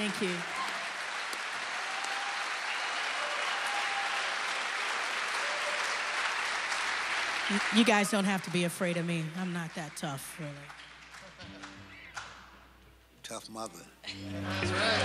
Thank you. You guys don't have to be afraid of me. I'm not that tough, really. Tough mother.